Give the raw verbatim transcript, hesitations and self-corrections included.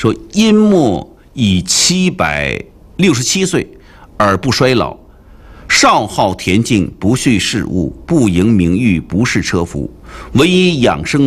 说殷末已七百六十七岁而不衰老，少好恬静，不恤事物，不迎名誉，不事车服，唯以养生